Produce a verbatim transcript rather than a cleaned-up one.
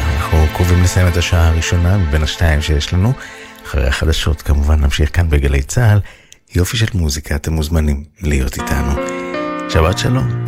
אנחנו קרובים לסיים את השעה הראשונה מבין השתיים שיש לנו. אחרי החדשות כמובן נמשיך כאן בגלי צהל. יופי של מוזיקה, אתם מוזמנים להיות איתנו. שבת שלום.